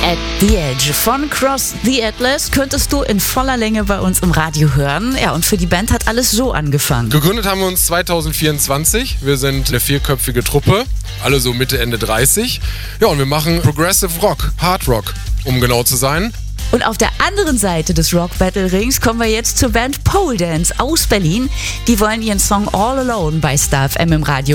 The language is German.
At the Edge von Cross the Atlas könntest du in voller Länge bei uns im Radio hören. Ja, und für die Band hat alles so angefangen. Gegründet haben wir uns 2024. Wir sind eine 4-köpfige Truppe, alle so Mitte, Ende 30. Ja, und wir machen Progressive Rock, Hard Rock, um genau zu sein. Und auf der anderen Seite des Rock Battle Rings kommen wir jetzt zur Band Pole Dance aus Berlin. Die wollen ihren Song All Alone bei Star FM im Radio